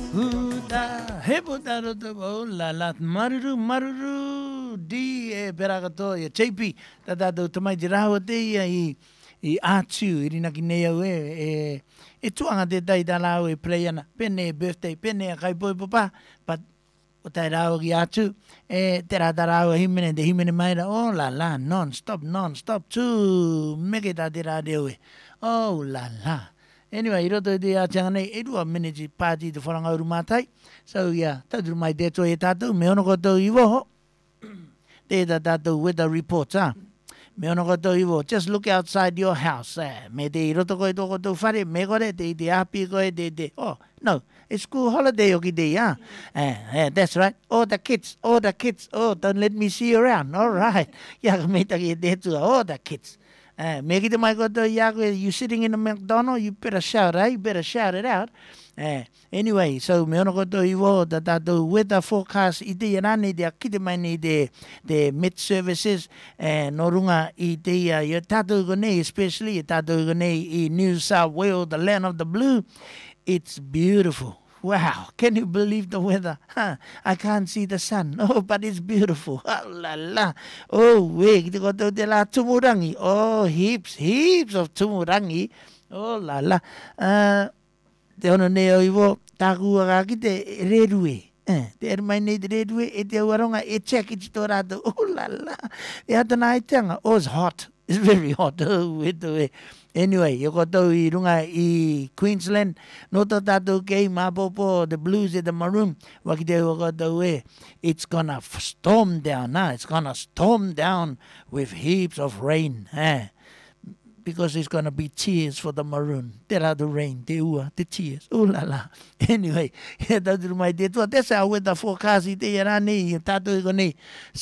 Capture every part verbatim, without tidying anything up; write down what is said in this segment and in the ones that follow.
Huda hebuda roto la la maruru maruru di e perato e chepi tata do tomai jiraho te ia i i atu i rina ki nei au e e e tuanga te tai tala au e pleiana pene birthday pene a kai poi papa but o tai rao ki atu e te rata rao himene te himene maira oh la la non stop non stop tu meke ta te rao e oh la la. Anyway, i roto i te atianga nei, e rua miniji pāti te wharangauru mātai. So, yeah, tauturu mai te toi e tātou, me ono kotou i woho. Te ta tātou weather reports, ah. Me ono kotou i woho. Just look outside your house, eh. Me te i roto koe tō kotou whare, me kore, te i te api koe, te te, oh, no, it's school holiday o ki te, ah. Eh, eh, that's right. All the kids, all the kids, oh, don't let me see you around, all right. Ia ka me taki e te tua, all the kids. Uh, me ki te mai koto iakoe, you sitting in a McDonald's, you better shout, eh? You better shout it out. Uh, anyway, so me ono koto i wo, ta tātou weather forecast i te iarane, te ki te mai ni te, te Met Services, uh, no runga i te ia, i tātou konei, especially i tātou konei i New South Wales, the land of the blue. It's beautiful. Wow, can you believe the weather? Huh? I can't see the sun. Oh, but it's beautiful. Oh, la la. Oh, wait, te koto te la tumurangi. Oh, heaps, heaps of tumurangi. Oh, la la. Uh, te ono neo iwo, tāku aga ki te rerue. Eh, te er mai nei te rerue, e te uaronga, e check it to rato. Oh, la la. E atana i teanga. Oh, it's hot. It's very hot. Oh, weto e. Anyway, yo koto i runga i Queensland, no to tātou kei mapopo, the blues and the maroon, wakite yo koto e, it's gonna storm down, huh? It's gonna storm down with heaps of rain, eh? Because it's gonna be tears for the maroon. There are the rain, the ua, the tears, ooh la la. Anyway, that's our weather forecast i te yarani, tātou i konei.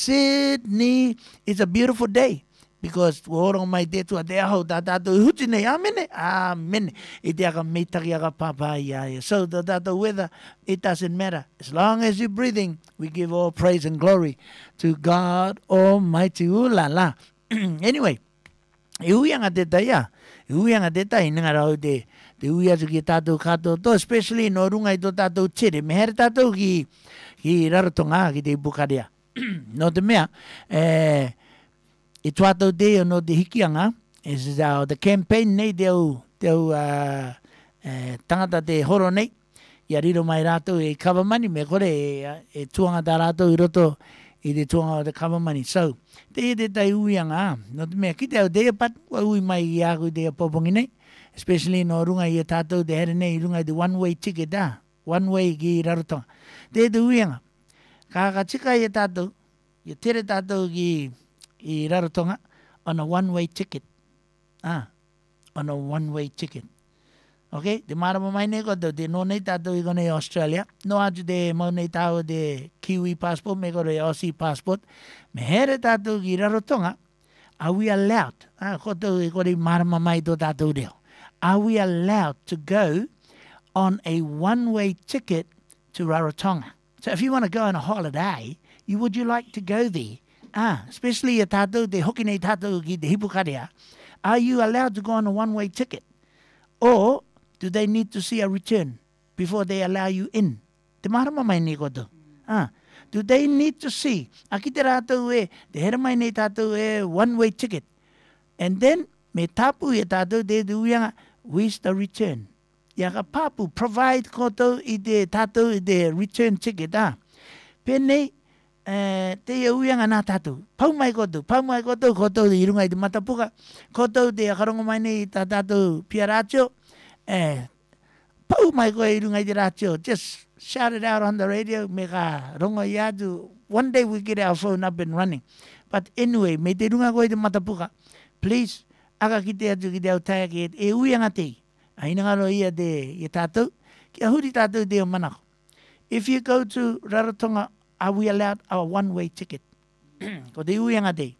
Sydney, it's a beautiful day. Because oro mai te tua te aho tā tātou i huti nei, amene, amene, i te aka meitaki aka papa ia ia. So the tātou weather, it doesn't matter. As long as you're breathing, we give all praise and glory to God Almighty. Ooh la la. Anyway, i uianga te tai ia, i uianga te tai, ninga rau te, te ui atu ki tātou kātou to, especially no runga i tō tātou tere. Me here tātou ki, ki rarotonga, ki te Bukarea. No te mea, eh, I tuatou te no te hikianga, is uh, the campaign nei te au, te au uh, uh, tangata te horo nei, ia riro mai rātou e kawamani, me kore e, e tuanga tā rātou i roto i te tuanga o te kawamani. So, te e te tai uianga, no te mea, ki te au te e pat, wa ui mai i aku te e popongi nei, especially no runga i e tātou te here nei, runga i te one-way ticket tā, one-way ki rarotonga. Te e te uianga, ka tika i e tātou, i tere tātou ki i rarotonga on a one-way ticket. Ah, on a one-way ticket. Okay, te marama mai nei koto, te no nei tātou i konei Australia, no atu te mau nei tāu te Kiwi passport, me kore Aussie passport, me here tātou ki rarotonga, are we allowed, ah, koto i kore marama mai tō tātou reo, are we allowed to go on a one-way ticket to Rarotonga? So if you want to go on a holiday, you would you like to go there? Ah, especially a tātou, te hoki nei tātou ki te Hipukarea, are you allowed to go on a one-way ticket? Or do they need to see a return before they allow you in? Te marama mai nei koto. Ah, do they need to see? Aki te rātou e, te hera mai nei tātou e one-way ticket. And then, me tapu e tātou te uianga, where's the return? Ia ka papu, provide koto i te tātou i te return ticket. Ah, penei, Uh, te ia uianga nā tātou. Pau mai kotou, pau mai kotou, kotou i runga i te matapuka, kotou te akarongo mai nei tā tātou pia rātio, uh, pau mai koe i runga i te rātio, just shout it out on the radio, me ka rongo i atu, one day we get our phone up and running. But anyway, me te runga koe i te matapuka, please, aka ki te atu ki te au taia ki e uianga te, a inangaro ia te i tātou, ki a huri tātou te o manako. If you go to Rarotonga, are we allowed a one-way ticket? Ko te uianga te.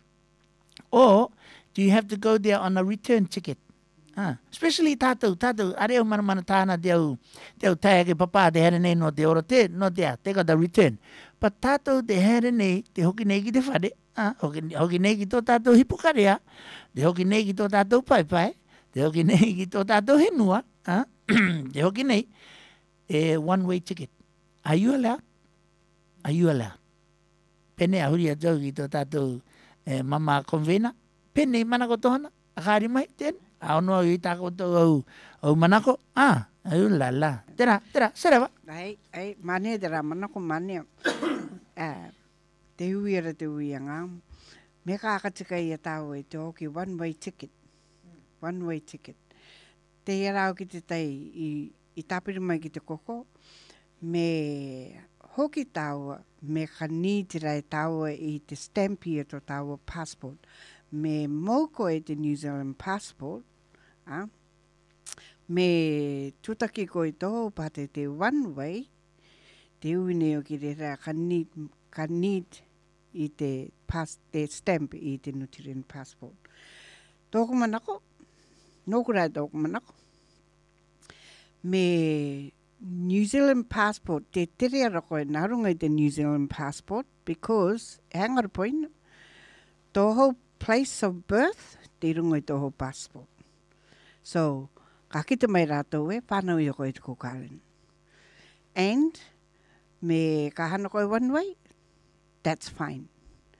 Or do you have to go there on a return ticket? Ah, especially tātou, tātou, areo mana mana tāna te au, te au taia ke papa te here nei no te oro te, no te a, te ka the return. But tātou te here nei, te hoki nei ki te whare, ah, hoki, hoki nei ki tō tātou Hipukarea, te hoki nei ki tō tātou paipai, te hoki nei ki tō tātou henua, ah, te hoki nei, e one-way ticket. are you allowed? Are you allowed? Pene ahuri a jau ki tō tātou eh, mama konvena. Pene mana ko tohana. Akari mai ten. Aonoa i tā koutou au, au manako. Ah, au la la. Tera, tera, serewa. Ai, ai, mane tera manako mane. Ah, te hui ara te hui anga. Me kākatika i a tāu e te hoki one way ticket. One way ticket. Te iarao ki te tei i, i tāpiri mai ki te koko. Me hoki tāua, me ka nītira e tāua i te stampi e tō tāua passport. Me mauko e te New Zealand passport. Ah? Me tutaki ko i tō pate te one way. Te uine o ki re rea ka need, ka need i te, pas, te stamp i te New Zealand passport. Tōku manako. Nōku rai tōku manako. Me New Zealand passport, te tere ara koe narunga i te New Zealand passport because, hangara poina, tōhou place of birth, te runga i tōhou passport. So, ka kita mai rātou e, whānau i a koe te kōkāreni. And, me ka hana koe one way, that's fine.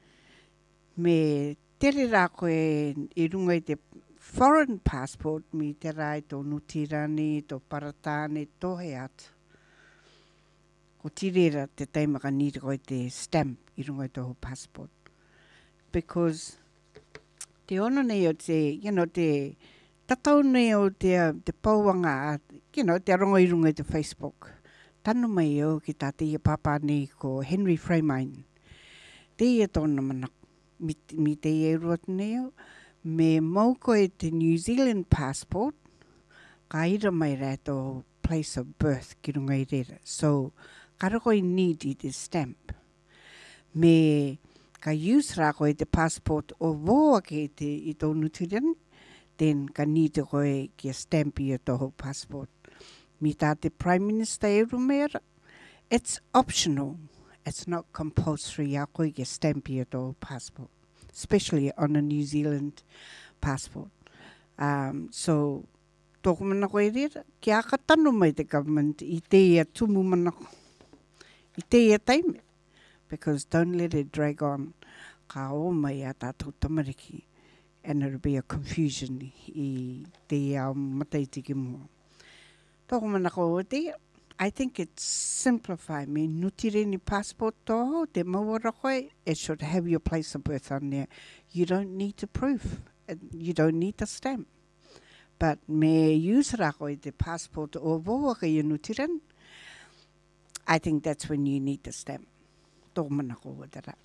Me tere rā koe i runga i te foreign passport, mi te rai tō Nutirani, tō Paratane, tō he atu. Ko tirera te teimaka nīta koe te stamp i runga i tō passport. Because te ono nei o te, you know, te tatau nei o te, te pauanga, you know, te aronga i runga i te Facebook. Tanu mai o ki tā te ia papa nei ko Henry Freimine. Te ia tōna mana, mi, mi te ia ruat nei o, me mauko e te New Zealand passport, ka ira mai rā tō place of birth ki runga i rera. So, kara koe need i te stamp. Me ka use rā koe te passport o voa ke te i tō Nutirani, then ka need koe ki a stamp i a tō passport. Mi tā te Prime Minister e rumera, it's optional. It's not compulsory a koe ki a stamp i a tō passport. Especially on a New Zealand passport. Um, so, tōku mana koe rera, ki a katano mai te government i te ia tumu mana ko. I te ia taime. Because don't let it drag on. Ka o mai a tātou tamariki. And it'll be a confusion i te ia mataitiki mua. Tōku mana koe te ia. I think it's simplify me. Nutireni passport toho, te mawara koe, it should have your place of birth on there. You don't need to proof. You don't need a stamp. But me use ra koe te passport o voa ka i Nutireni, I think that's when you need the stamp. Tō mana koe te ra.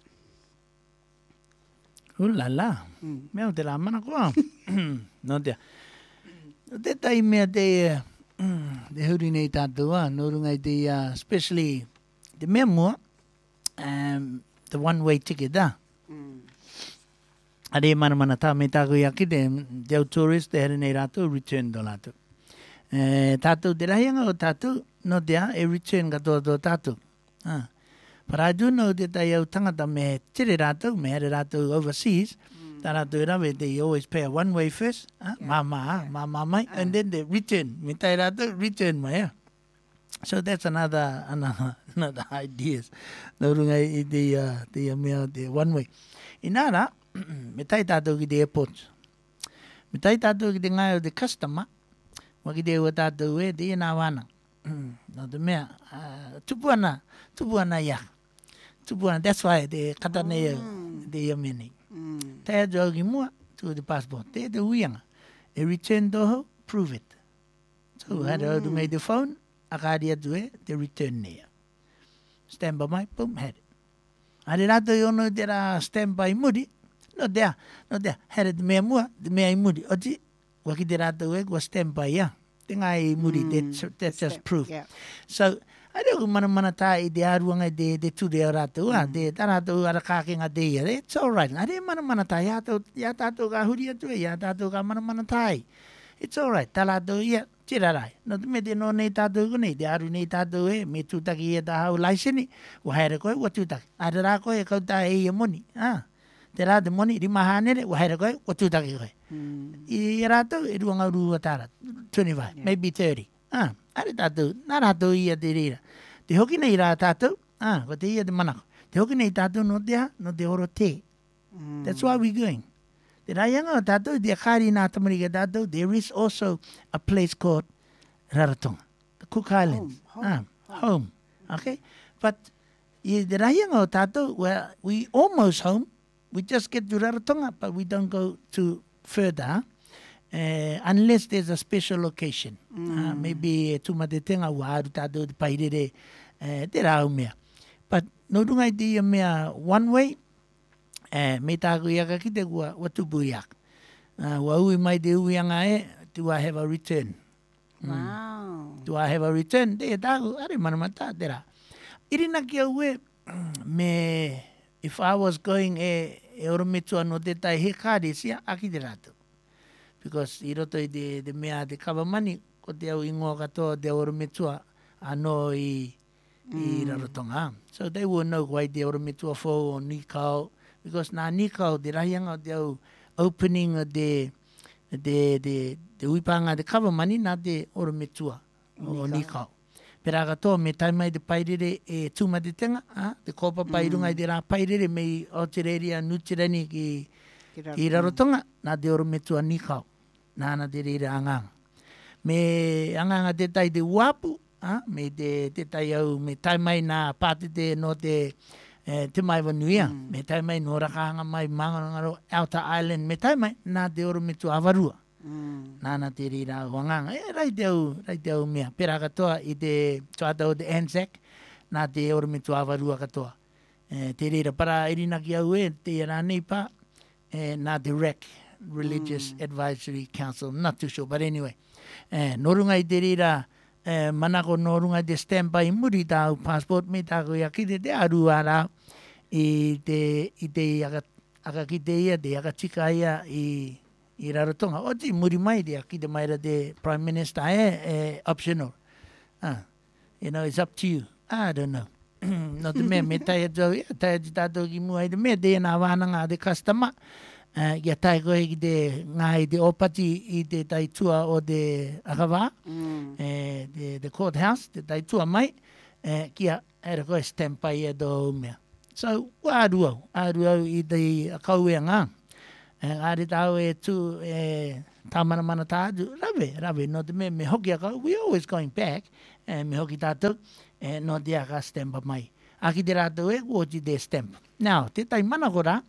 Ula la. Mm. Mea te la mana koe. No te. No te tai mea te... Te huri nei tātua, no runga i te, uh, especially te mea mua, um, the one-way ticket da. Mm. Are mana mana tā me tāko i aki te, te au tourist, te here nei rātou, return do rātou. Uh, tātou te rahianga o tātou, no te a, e return katoa tō tātou. Ah. But I do know te tai au tangata me tere rātou, me here rātou overseas, tā rātou rawe, they always pay a one-way first, ah, yeah. Mama, yeah. Mama mai, uh. and then they return. Me tai rātou, return mai, yeah. So that's another another, another ideas. No runga i te, uh, te mea, te one-way. I nāra, me tai tātou ki te airport. Me tai tātou ki te ngai o te customer, wa ki te ua tātou e, te ia nā wana. No te mea, uh, tupuana, tupuana ia. Tupuana, that's why te kata nei mm. te ia meni. Mm. Te ajo ki mua, tu te passport. Te te uianga. E return toho, prove it. So, mm. hara au mei te phone, akari atu e, te return nea. Stand by mai, boom, had it. Hare rato i ono te ra stand by muri, no dea, no dea, hara te mea mua, te mea i muri. Oti, waki te rato e, kua stand by ia. Te ngai i muri, mm. that's, that's just proof. Yeah. So, Hare ku mana mana tā i te aruanga i te, te ture o rātou, mm. te tā rātou ara kākenga te ia, it's all right. Hare mana mana tā, ia tātou ka huri atu e, ia tātou ka mana mana tā i. It's all right, tā rātou ia, tira rai. No te me te no nei tātou ku nei, te aru nei tātou e, me tūtaki ia tā hau laisini, wa haere koe, wa tūtaki. Hare rā koe, kau tā e ia moni. Ah. Te rā te moni, rima hānere, wa haere koe, wa tūtaki koe. Mm. I rātou, e ruanga urua tāra, twenty-five, yeah. Maybe thirty. Ah, are tātou, nā rātou ia te rira. Te hoki nei rā tātou, ah, ko te ia te manako. Te hoki nei tātou no te ha, no te oro te. Mm. That's why we're going. Te raianga o tātou, te kāri nā tamarika tātou, there is also a place called Rarotonga, the Cook Islands. Home, ah, home, home. Okay? But yeah, te raianga o tātou, well, we almost home. We just get to Rarotonga, but we don't go to further. Uh, unless there's a special location. Mm. Uh, maybe tumatetenga waru tātou te pairere uh, te rau mea. But no rungai te ia mea one way, uh, me tāku iaka ki te kua watupu iaka. Uh, wa ui mai te uianga e, do I have a return? Wow. Do I have a return? Te tāku, are manamata te rā. Irina ki au e, me, if I was going e, e orometua no te tai he kāre sia, aki te rātou. Because i roto i te, te mea te kawamani, ko te au ingoa katoa te orometua anō i, mm. i Rarotonga. So they will know why te orometua fō o Nikau, because nā Nikau, te rahianga o te au opening o te, te, te, te uipanga te kawamani, nā te orometua o Nikau. Pera katoa me taimai te pairere e tūmatitenga, ah, te kōpa pairunga mm. i te rā pairere mei o te reiria nutirani ki, ki Rarotonga, nā te orometua Nikau. Nāna te reira anganga. Me anganga te tai te uapu, ah, me te, te tai au, me tai mai nā pātete no te, eh, te mai wanuia, mm. me tai mai no rakahanga mai mangangaro Outer Island, me tai mai nā te orometu awarua. Mm. Nāna te reira au anganga. E, rai te au, rai te au mea. Pera katoa i te tuata o te Anzac, nā te orometu awarua katoa. E, te reira para irina ki au e, te rānei pā, e, nā te R A C. Religious mm. Advisory Council, not too sure, but anyway. Eh, norunga i te rira, eh, manako norunga i te standby muri tāu passport, me tāko ia ki te te aru ara i te, i te aka, aka ki te ia, te aka tika ia i, i Rarotonga. O te muri mai te aki te maira te Prime Minister, eh, eh, optional. Ah, you know, it's up to you. I don't know. No te mea, me tai atau, ia, tai ati tātou ki mua i te mea, te ena wānanga te customer. Uh, ia tai koe ki te ngai te opati i te taitua o te akawā, mm. eh, te, te courthouse, te taitua mai, eh, kia era koe stampai e tō mea. So, wāru au, wāru au i te akauea ngā. Eh, Āre tāu e tū, e tāmana mana tātu, rave, rave, no te me, me hoki akau, we always going back, eh, me hoki tātou, eh, no te aka stampa mai. Aki te rātou e, wōti te stamp. Now, te tai mana kora,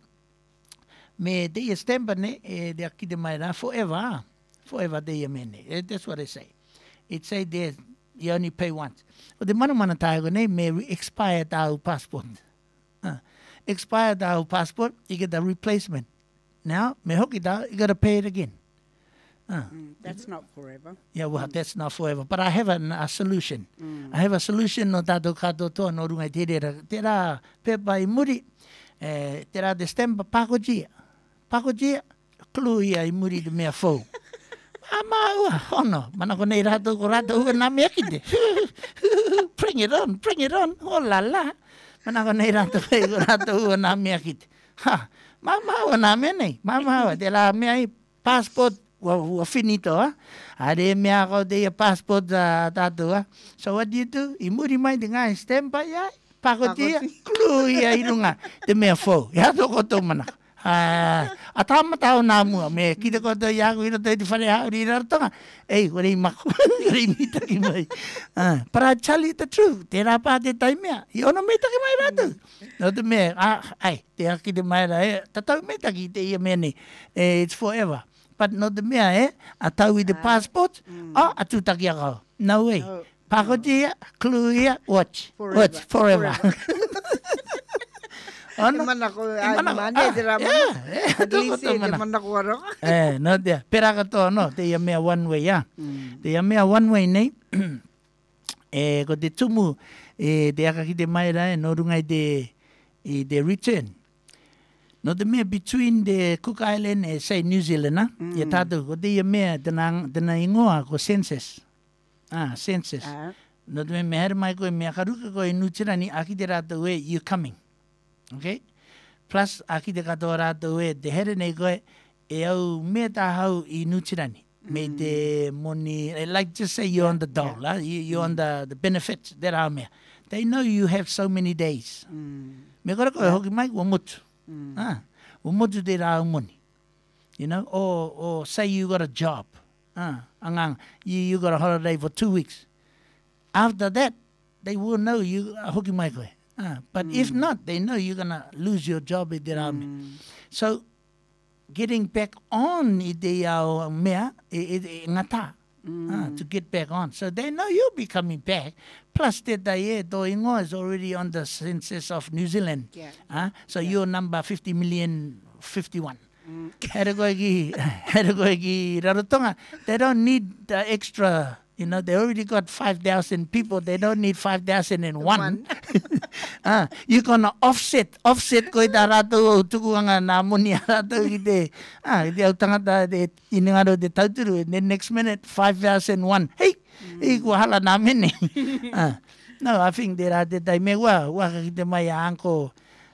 me te ia stampa ne, e te aki te mai rā, forever, forever te ia mene. That's what they say. It say there, you only pay once. O te mana mana tāko ne, me expire tāu passport. Uh, expire tāu passport, you get a replacement. Now, me hoki tāu, you got to pay it again. Uh, mm, that's not forever. Yeah, well, mm. that's not forever. But I have a, a solution. Mm. I have a solution no tātou kato toa no rungai te rera. Te rā pepa i muri, eh, te rā te stampa pakojia. Pakojia, klu ia i muri te mea fau. Mama ua, hono, mana ko nei rato ko rato ua nā mea kite. Bring it on, bring it on, oh la la. Mana ko nei rato ko rato ua nā mea kite. Ha, mama ua nā mea nei, mama ua, te la mea i passport, ua, ua finito, ha. Are mea ko te ia passport uh, tātua. So what do you do? I muri mai te ngai stampa ia, pakojia, klu ia i runga te mea fau. Ia toko tō mana. Uh, a tāmata o nā mua, me ki te koto i aku i roto i te whare hauri i Rarotonga. Ei, kore i mako, kore i mitaki mai. Uh, but I tell you the truth, te rā pā te tai mea, i ono mitaki mai rātou. No te mea, ah, ai, te aki te mai rā, eh, tatau mitaki te ia mea ni, eh, it's forever. But no te mea, eh, a tau i te passport, mm. oh, a tūtaki a kau. No way. No. Pakotia, clue ia, watch. Forever. Watch, forever. forever. Ono mana ko ai mane te ra mana. Lisi te mana ko ro. Eh, no te. Pera ka to no, te ia mea one way ya. Te ia mea one way nei. Eh, ko te tumu e te aka ki te mai ra e no runga i te i te return. No te mea between the Cook Island e say New Zealand, na. Mm. Ia tātou ko te ia mea tena tena ingoa ko census. Ah, census. Uh. No te mea mehera mai koe mea karuka koe nutirani aki te rātou e you coming. Okay? Plus, aki te katoa rātou e, te here nei koe, e au mea tā hau i nutirani. Mm. Me te moni, like just say you're on the dole, yeah. you, you're mm. on the, the benefits, te rā mea. They know you have so many days. Me kora koe hoki mai, ua motu. Ah, ua motu te rā umoni. You know, or, or say you got a job. Ah, angang, you, you got a holiday for two weeks. After that, they will know you are hoki mai koe. Ah, but if not, they know you're going to lose your job i te rā me. So, getting back on i te ao mea, i, i, i ngata. Ah, to get back on. So they know you'll be coming back. Plus, te taie, tō ingoa is already on the census of New Zealand. Yeah. Ah, so you're number fifty million fifty-one. Hera koe ki, hera koe ki Rarotonga. They don't need the extra, you know, they already got five thousand people. They don't need five thousand and one. Ah, you're going to offset, offset koe tā rātou o tukuanga nā moni a rātou ki te, ah, ki te au tangata te inengaro te tauturu, and then next minute, five thousand one. Hey, hey, kua hala nā mene. Ah, no, I think te rā te tai me wā, waka ki te mai a anko,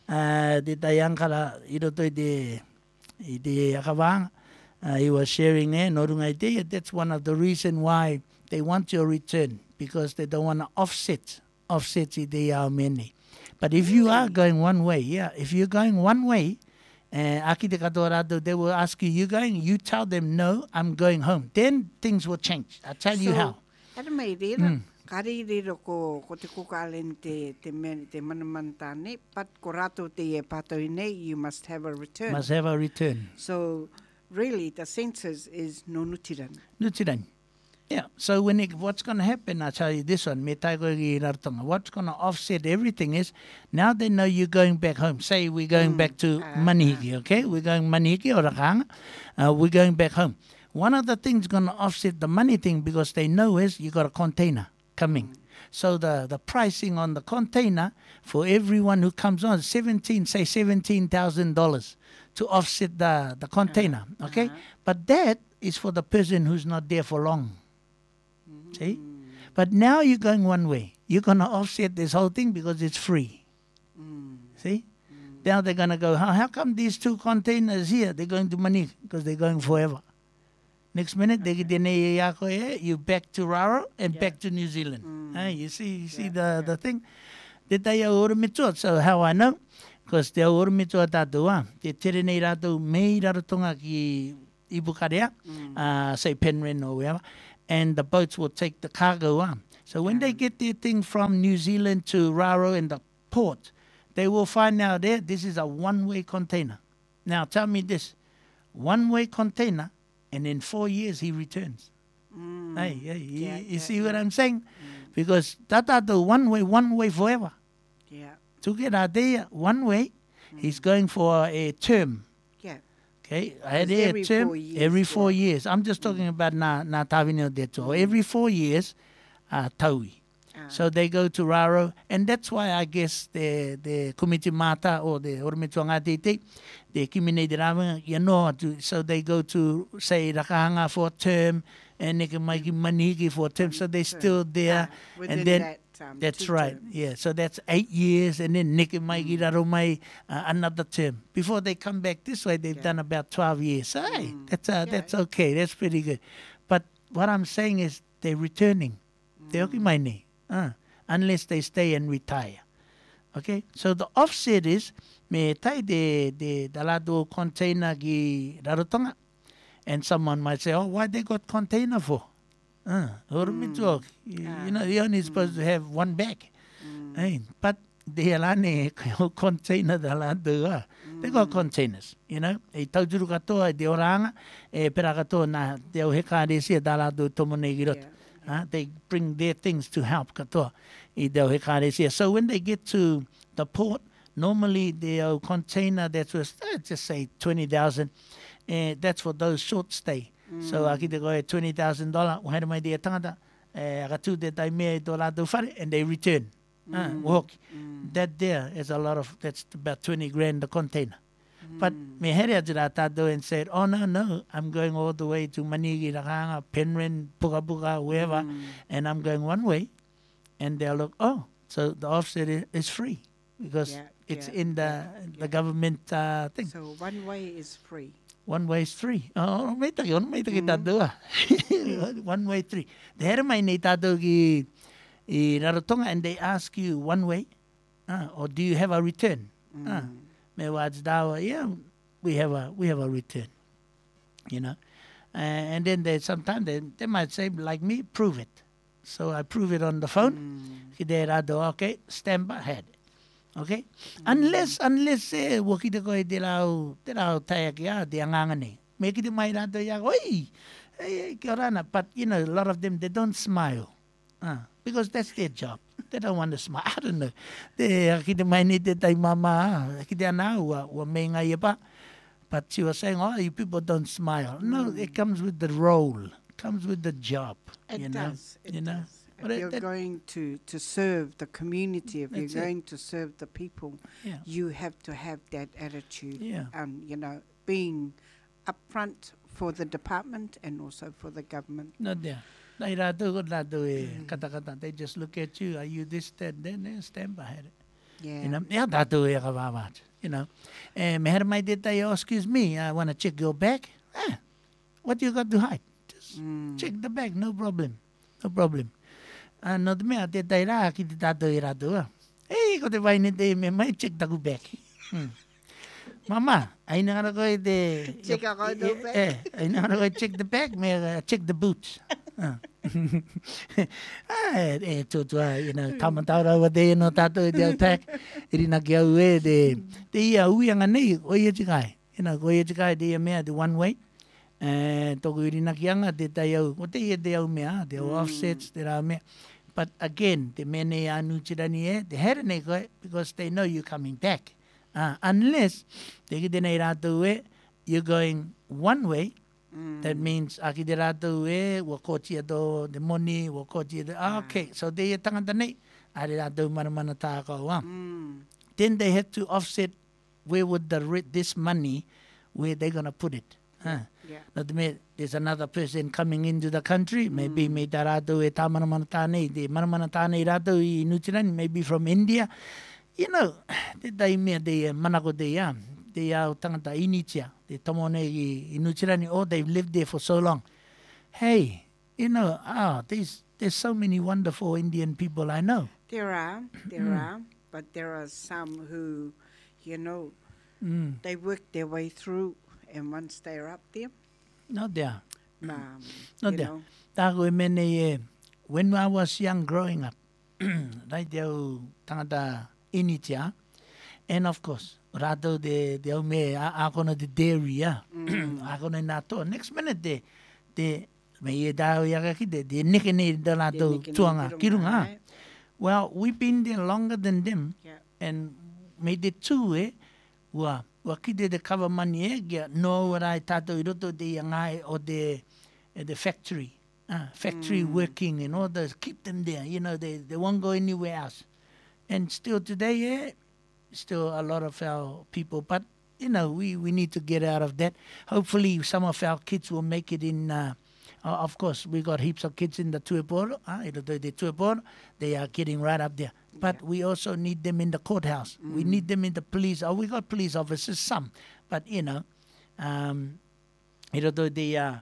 uh, te tai ankara, i roto i te, i te akawanga. Uh, he was sharing there, no runga i te, that's one of the reason why they want your return, because they don't want to offset, offset i te ao mene. But if you are going one way, yeah, if you're going one way, uh, aki te katoa rātou, they will ask you, you going? You tell them, no, I'm going home. Then things will change. I'll tell you how. Hara mai reira, kari riro ko, ko te kukalen te, te, me, te manamantāne, but ko rātou te e pātau nei, you must have a return. Must have a return. So, really, the census is no nutiran. Nutiran. Yeah, so when it, what's going to happen, I'll tell you this one, me tai koe ki Rarotonga, what's going to offset everything is, now they know you're going back home. Say we're going back to Manihiki, okay? We're going Manihiki or Rakanga, uh, we're going back home. One of the things going to offset the money thing, because they know is you got a container coming. So the, the pricing on the container for everyone who comes on, seventeen, say seventeen thousand dollars to offset the, the container, okay? But that is for the person who's not there for long. See? But now you're going one way. You're going to offset this whole thing because it's free. See? Now they're going to go, how, how come these two containers here, they're going to money? Because they're going forever. Next minute, they get you back to Raro and back to New Zealand. Hey, you see, you see the, the thing? So how I know? Because te aoro mitua tātua, te tere nei rātou mei Rarotonga ki Ibukarea, uh, say Penryn or wherever, and the boats will take the cargo on. So when they get their thing from New Zealand to Raro in the port, they will find out there this is a one-way container. Now tell me this, one-way container, and in four years he returns. Mm. Hey, hey, yeah, you, you yeah, see yeah. what I'm saying? Mm. Because that the one way, one way forever. Yeah. To get out there one way, mm. he's going for a term. Yeah. Okay, I had a every term four years, every four yeah. years. I'm just talking mm. about na na tawino de to. Every four years, uh, taui. Ah. So they go to Raro, and that's why I guess the the committee mata or the ormituanga tete, the kimine de rama, you know, to, so they go to say Rakahanga for a term, and they can make Manihiki for a term, so they're still there, ah, and then. That, um, That's right. terms. Yeah. So that's eight years, and then Nick and Mikey mm. uh, another term. Before they come back this way, they've yeah. done about twelve years. So, hey, mm. that's uh, yeah. that's okay. That's pretty good. But what I'm saying is they're returning. Mm. They're okay, my knee. Uh, unless they stay and retire. Okay. So the offset is me tai de de dalado container gi Rarotonga, and someone might say, oh, why they got container for? Uh, mm. you, you know, you're only supposed mm. to have one bag. Mm. Hey, but the alane container the alane they got containers, you know. E tauturu katoa de oranga e pera katoa na te heka resia dalado tomone girot. Uh, they bring their things to help katoa e de heka resia. So when they get to the port, normally the container that was uh, just say twenty thousand, uh, that's for those short stay. Mm. So aki te koe twenty thousand dollars, o hera mai dea tangata, eh, akatu te tai mea to lātou whare, and they return. Mm. Uh, walk. Mm. That there is a lot of, that's about twenty grand the container. Mm. But me here atu rā tātou and said, oh no, no, I'm going all the way to Manihiki, Rakanga, Penryn, Puka Puka, wherever, mm. and I'm going one way. And they'll look, oh, so the offset is, is free because yeah, it's yeah, in the, yeah, the yeah. government uh, thing. So one way is free. One way is three. Oh, may taki, ono may taki tātua. One way three. Te here mai nei tātou ki i Rarotonga, and they ask you one way, uh, or do you have a return? Mm. Uh, me wāts dawa, yeah, we have a we have a return, you know. Uh, and then they sometimes they, they might say like me, prove it. So I prove it on the phone. Mm. They rado, okay, stand by head. Okay? Unless unless eh wakita ko te lau te lau tai ki a te anganga nei. Me ki te mai rado ya oi. Eh kia rana, but you know a lot of them they don't smile. Uh, because that's their job. They don't want to smile. I don't know. Te ki te mai ni te tai mama, ki te ana ua ua me ngai pa. But she was saying, oh, you people don't smile. No, it comes with the role. It comes with the job. It you know? does. It you know? does. If But it- you're that- going to, to serve the community, if you're That's it. going to serve the people, Yeah. you have to have that attitude. Yeah. And, you know, being upfront for the department and also for the government. Not there. Nai rātou ko rātou e kata kata. They just look at you. Are you this, that, then they stand behind it. Yeah. You know, yeah, rātou e ka wāwāt. You know, eh, me hera mai te tai, oh, excuse me, I want to check your bag. Ah, what you got to hide? Just Mm. check the bag, no problem. No problem. Ah, no te mea, te tai rā ki te tātou e rātou. Ah. Hey, ko te vai ne te me mai, check taku bag. Hmm. Mama, aina ngara koe te... Check out all the bag. Eh, aina ngara koe check the bag, me uh, check the boots. Ah. ah, e tō tua, you know, tamatara wa te no tātou e te au pack. Irina ki au e te, te ia uianga nei, o ia tikai. You know, ko ia tikai te ia mea, te one way. Eh, tōku irina ki anga, te tai au, o te ia te au mea, te au offsets, te rā mea. But again, te mea nei anu tirani e, te here nei koe, because they know you're coming back. Uh, unless, te ki te nei rātou e, you're going one way, Mm. that means aki te rātou e, wa kōtia tō, te moni, wa kōtia te, ah, okay, so te ia tangata nei, a re rātou maramana tākau, ah. Mm. Then they have to offset where would the re- this money, where they're going to put it. Huh? Yeah. Now, te me, there's another person coming into the country, maybe me tā rātou e tā maramana tānei, te maramana tānei rātou i Nutirani, maybe from India. You know, te tai mea te uh, manako te ia, te au tangata initia, te tomo nei i, i Nutirani, oh, they've lived there for so long. Hey, you know, ah, there's, there's so many wonderful Indian people I know. There are, there are, but there are some who, you know, Mm. they work their way through, and once they're up there, Not there. um, Not you there. know, Tāko e mene e, when I was young growing up, rai te au tangata initia, and of course, rātou te, te au me, a, a kono te dairy, a, a kono i nā toa. Next minute, te, te, me i e tāo i aka ki te, te neke nei te rātou neke nei tuanga, te runga, kirunga. right? Well, we've been there longer than them, Yeah. and me te tū e, ua, ua ki te te kawa mani e, kia no rai tātou i roto te ia ngai o te, eh, the factory, uh, factory working and all those, keep them there, you know, they, they won't go anywhere else. And still today, yeah, still a lot of our people, but, you know, we, we need to get out of that. Hopefully some of our kids will make it in, uh, uh, of course, we got heaps of kids in the Tueporo, uh, in the, the Tueporo, they are getting right up there. But we also need them in the courthouse. We need them in the police. Oh, we got police officers, some. But, you know, um, i roto te uh,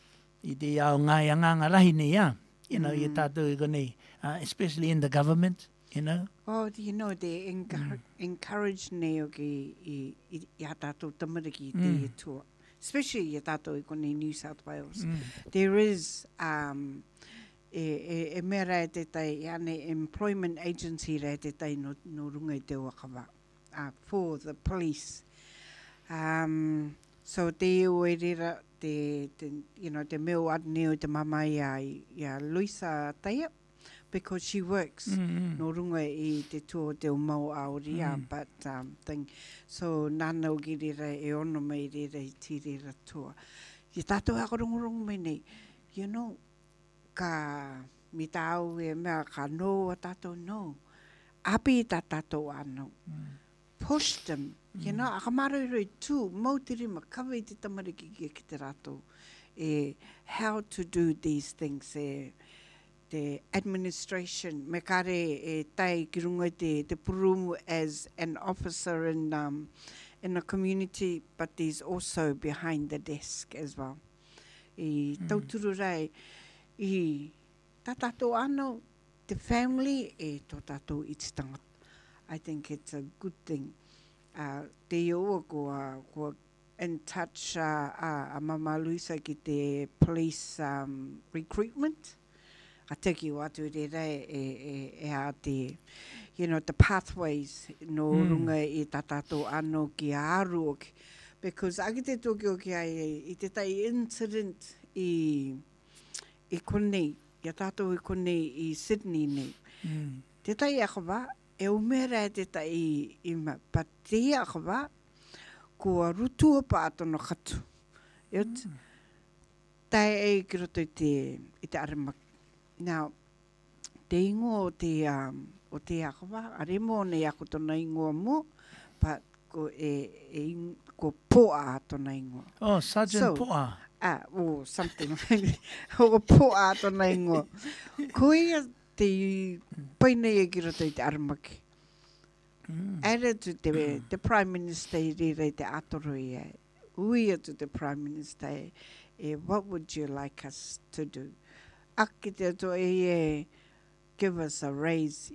i te ao ngai anganga rahi nei, uh, you know, i tātou i konei, uh, especially in the government, you know. Oh, you know, they encourage, encourage nei o ki i, i, i a tātou tamariki te Mm. mm. tour, especially i a tātou i konei New South Wales. Mm. There is, um, e, e, e mea rai te tai, i ane employment agency rai te tai no, no runga i te wakawa, uh, for the police. Um, so te iu e rira, te, te, you know, te meo atne o te mama i a, i a Luisa Taia, because she works. Mm. No runga i te tō te o mau aoria, Mm. but um, thing. So nāna o ki rira e ono mai rira i ti rira toa. I tātou hako rongorongo mai nei, you know, ka mi tāu e mea ka no a tātou no. Api i tā tātou anō. Push them. You know, a ka marurui tū, mau te rima, kawa i te tamariki ki ki te rātou. E, how to do these things, e, the administration, me kare e tai ki runga i te, te purumu as an officer in, um, in a community, but he's also behind the desk as well. I tauturu rai, i tā tātou anō, the family e tō tātou i te tangata. I think it's a good thing. Uh, te oa ko, ko in touch uh, uh, a Mama Luisa ki te police um, recruitment. A teki watu re rei e, e, e a te, you know, the pathways no mm. runga i tā tātou anō ki aru. Because agi te toki o ki ai, i te tai incident i, i konei, i a tātou i konei i Sydney nei. Mm. Te tai akawa, e umera e te tai i, i ma, pa te akawa, kua rutua pātono katu. Mm. Tai e ki roto i te, i te aramaki. Now, te ingo o te, um, o te akawa, aremo nei ako tona ingoa mo, but ko e, e ko poa tona ingoa. Oh, Sergeant so, Poa. Ah, or something. O poa tona ingoa. Ko ia te paine e ki roto i te aramaki. Mm. Aera tu te, mm. the Prime Minister i rei te atoro i e. Uia tu the Prime Minister e, e, what would you like us to do? Aki te to e e, give us a raise.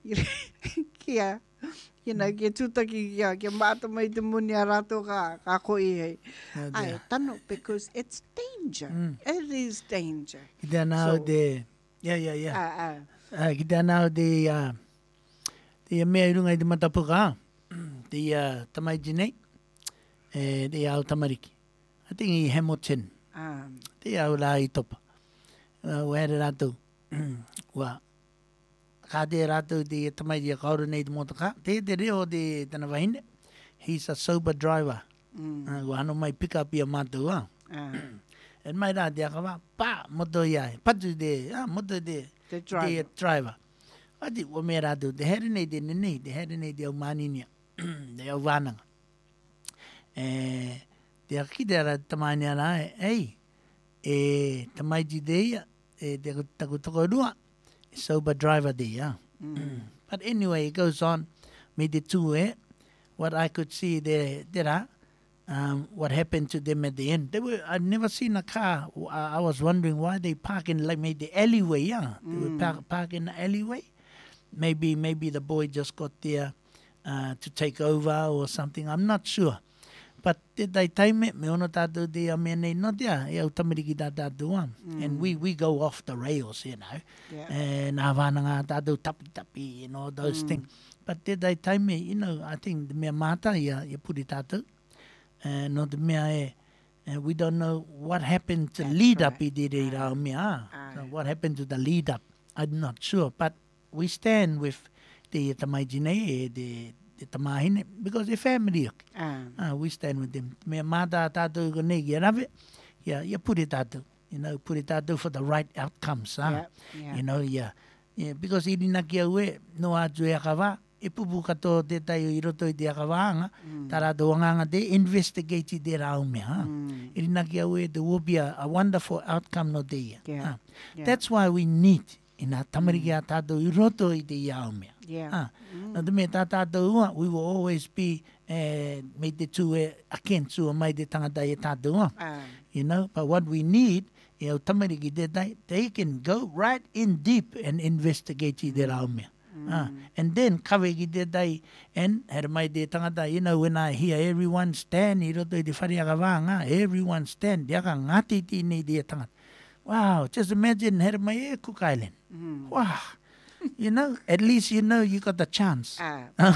Kia, you know, kia tūtaki kia, kia māta mai te muni a rato ka, ka koi hei. Ai, tano, because it's danger. Mm. It is danger. Ki te anau so, de, yeah, yeah, yeah. Uh, uh. Uh, ki te anau de, uh, te mea irunga i te matapuka, te uh, tamaiti nei, e te au tamariki. I think i Hamilton. Um. Te au la i topa. Uh, Where rātou, wa, kā te rātou te tamaiti a kauru nei te motaka, te te reo te tana wahine, he's a sober driver. Mm. Uh, wa ano mai pick up i a mātou, ah. Uh. And mai rā te akawa, pā, moto i ai, patu te, ah, moto te, the driver. Te driver. Wati, wa mea rātou, te here nei te nenei, te here nei te au māninia, te au wānanga. E, te akite ara tamani ara, ei, e tamaiti te ia, e te takutoko rua, sober driver there, yeah. Mm. But anyway, it goes on, me te tū e, what I could see there, there um, what happened to them at the end. They were, I've never seen a car, I, I was wondering why they park in like maybe the alleyway, yeah. Mm. They would park, park in the alleyway. Maybe, maybe the boy just got there uh, to take over or something, I'm not sure. But te tai taime, me ono tātou te a mea nei no tea, e au tamariki tā tātou am. Mm. And we, we go off the rails, you know. Yeah. And nā wānanga tātou tapi tapi, you know, those mm. things. But te tai taime, you know, I think the mea māta ia, ia puri tātou. Uh, no te mea e, uh, we don't know what happened to That's lead right. up i te rei rao mea. Uh, so what happened to the lead up, I'm not sure. But we stand with te tamaiti nei, e te te tamahine, because they're family. Uh. Uh, we stand with them. Mea māta tātou ko nei ki rawe, yeah, yeah, puri tātou. You know, puri tātou for the right outcomes. Huh? Yeah, yeah. You know, yeah. yeah. Because i rina ki au e, no atu e akawa, e pupu kato te tai i roto i te akawaanga, mm. tā rātou anganga te investigate i te rau mea. Huh? Mm. I rina ki au e, there will be a, a wonderful outcome no te ia. Yeah. Huh? Yeah. That's why we need ina tamariki a tātou i roto i te iau mea. Yeah. Ah, mm. Nā te mea tā tātou ua, we will always be uh, mei te tū e akentu o mai te tangata e tātou ua. Uh. You know, but what we need, e au tamariki te tai, they can go right in deep and investigate i te rau mea. Mm. Ah, and then, kawe ki te tai, and here mai te tangata, you know, when I hear everyone stand, i roto i te whariaka wānga, everyone stand, diaka ngati ti nei te tangata. Wow, just imagine here mai e Cook Island. Mm. Wow. You know, at least you know you got the chance. Ah, uh,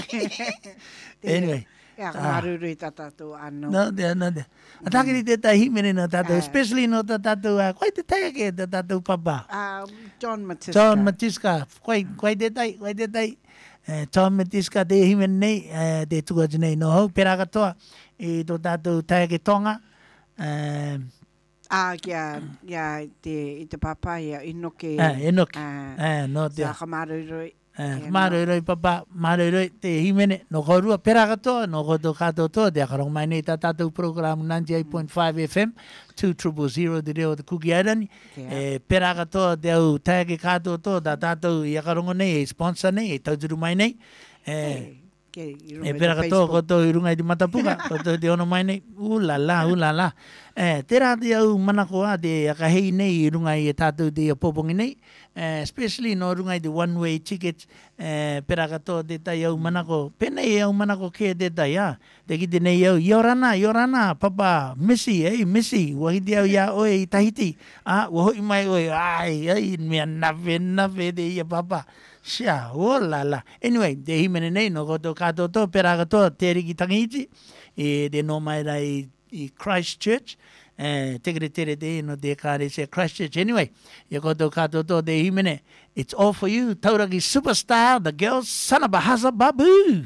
anyway. Yeah, maruru ta tātou ano. No, there, no, there. Mm. Atakiri te tai himene no tātou, uh, especially no ta tātou, uh, koe te tai ake te tātou papa? Uh, John Matiska. John Matiska. Koe, koe te tai, koe te tai. Uh, John Matiska te himene nei, uh, te tuatu nei no hau, pera katoa, i tō tātou tai ake tonga. Uh, Ah, kia, kia, te, i te papa, ia, inoke. Ah, inoke. Ah, ah no te. Sa kamaruroi. Ah, maruroi papa, maruroi te himene, no korua, pera katoa, no koto kato toa, te akarong mai nei tā tātou program ninety-eight point five F M, two zero zero te reo te Kuki Airani. Eh, pera katoa te au taike kato toa, tā tātou i akarongo nei, e sponsor nei, e tauturu mai nei. Eh, e pera katoa koto i runga i te matapuka, koto te ono mai nei, ulala, ulala. Eh, te rā te au manako a te akahei nei i runga i e tātou te apopongi nei, uh, especially no rungai the one way tickets uh, pera kato de tai au manako pena e au manako ke de tai ya de ki de nei au yorana yorana papa Missy hey Missy wahi de au ya oi Tahiti ah wo i mai oi ai ai me na ve na ve de ya papa sha oh la la anyway de himene nei no ko to kato to pera kato te riki tangiti e de no mai rai i Christchurch eh tere tere de no de kare se Christchurch anyway you go to kato to de himene it's all for you Tauragi superstar the girls son of a Bahasa Babu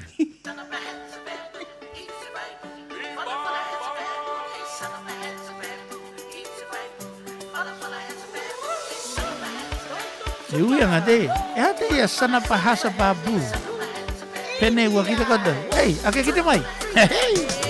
Iwi yang ade ya ade ya son of a Bahasa Babu pene wa kita kodo hey ake kita mai hey